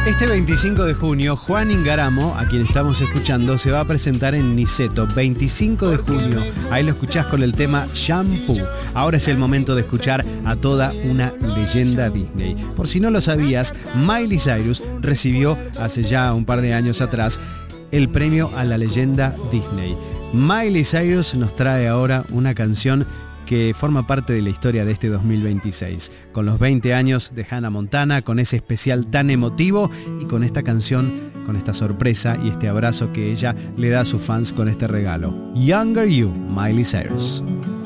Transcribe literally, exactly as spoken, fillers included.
Este veinticinco de junio, Juan Ingaramo, a quien estamos escuchando, se va a presentar en Niceto. veinticinco de junio, ahí lo escuchás con el tema Shampoo. Ahora es el momento de escuchar a toda una leyenda Disney. Por si no lo sabías, Miley Cyrus recibió hace ya un par de años atrás el premio a la leyenda Disney. Miley Cyrus nos trae ahora una canción que forma parte de la historia de este dos mil veintiséis, con los veinte años de Hannah Montana, con ese especial tan emotivo y con esta canción, con esta sorpresa y este abrazo que ella le da a sus fans con este regalo. Younger You, Miley Cyrus.